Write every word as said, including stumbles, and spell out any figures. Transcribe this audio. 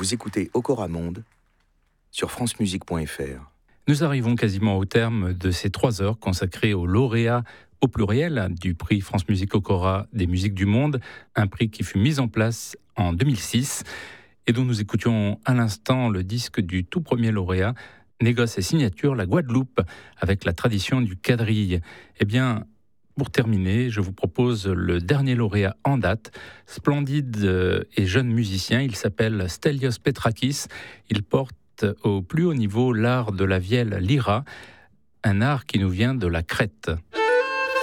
Vous écoutez Okora Monde sur francemusique point f r. Nous arrivons quasiment au terme de ces trois heures consacrées aux lauréats au pluriel du prix France Musique Okora des musiques du monde, un prix qui fut mis en place en deux mille six et dont nous écoutions à l'instant le disque du tout premier lauréat, Négoce et signature, la Guadeloupe, avec la tradition du quadrille. Eh bien, pour terminer, je vous propose le dernier lauréat en date, splendide et jeune musicien. Il s'appelle Stelios Petrakis. Il porte au plus haut niveau l'art de la vielle lyra, un art qui nous vient de la Crète.